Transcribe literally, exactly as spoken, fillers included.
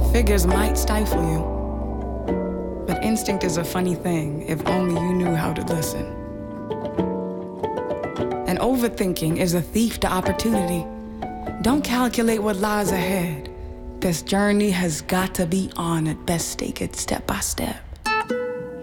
Figures might stifle you, but instinct is a funny thing if only you knew how to listen. And overthinking is a thief to opportunity. Don't calculate what lies ahead. This journey has got to be on at best, take it step by step.